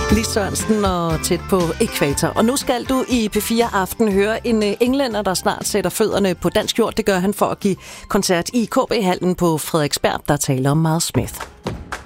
Lis Sørensen og Tæt på Ækvator. Og nu skal du i P4 Aften høre en englænder, der snart sætter fødderne på dansk jord. Det gør han for at give koncert i KB-hallen på Frederiksberg, der taler om Miles Smith.